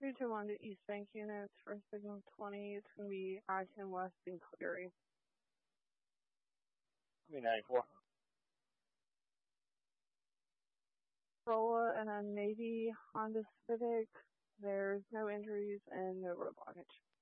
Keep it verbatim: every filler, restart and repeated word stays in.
three two one to East Bank units for signal twenty. It's going to be I ten West in Cleary. three ninety-four. Corolla and a Navy Honda Civic. There's no injuries and no road blockage.